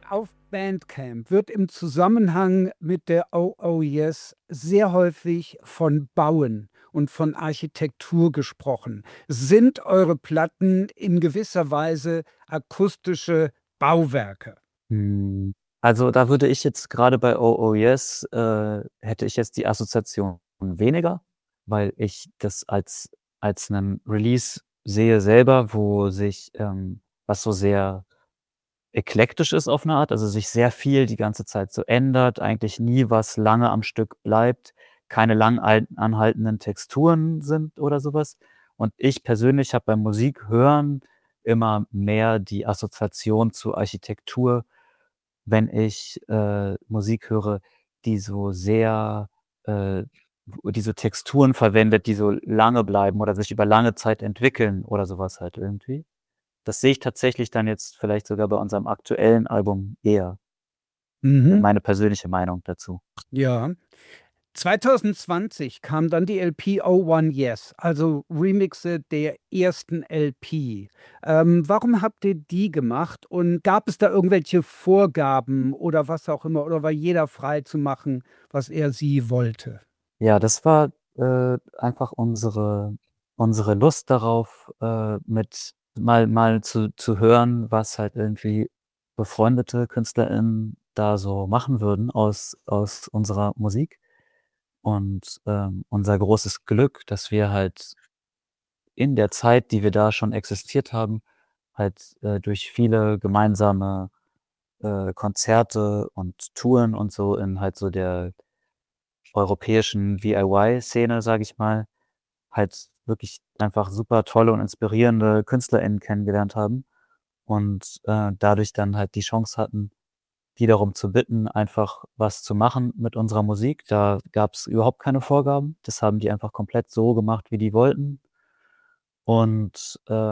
Auf Bandcamp wird im Zusammenhang mit der Oh Yes sehr häufig von Bauen und von Architektur gesprochen. Sind eure Platten in gewisser Weise akustische Bauwerke? Also da würde ich jetzt gerade bei Oh Oh Yes, hätte ich jetzt die Assoziation weniger, weil ich das als 'nen Release sehe selber, wo sich, was so sehr eklektisch ist auf 'ne Art, also sich sehr viel die ganze Zeit so ändert, eigentlich nie was lange am Stück bleibt, keine lang anhaltenden Texturen sind oder so was. Und ich persönlich habe beim Musikhören immer mehr die Assoziation zu Architektur, wenn ich, Musik höre, die so sehr, die so Texturen verwendet, die so lange bleiben oder sich über lange Zeit entwickeln oder so was halt irgendwie. Das sehe ich tatsächlich dann jetzt vielleicht sogar bei unserem aktuellen Album eher. Mhm. Meine persönliche Meinung dazu. Ja. 2020 kam dann die LP Oh One Yes, also Remixe der ersten LP. Warum habt ihr die gemacht und gab es da irgendwelche Vorgaben oder was auch immer oder war jeder frei zu machen, was er sie wollte? Ja, das war, einfach unsere Lust darauf, mit mal zu hören, was halt irgendwie befreundete KünstlerInnen da so machen würden aus unserer Musik. Und, unser großes Glück, dass wir halt in der Zeit, die wir da schon existiert haben, halt, durch viele gemeinsame, Konzerte und Touren und so in halt so der europäischen DIY-Szene, sage ich mal, halt wirklich einfach super tolle und inspirierende KünstlerInnen kennengelernt haben und, dadurch dann halt die Chance hatten, die darum zu bitten, einfach was zu machen mit unserer Musik. Da gab's überhaupt keine Vorgaben. Das haben die einfach komplett so gemacht, wie die wollten. Und,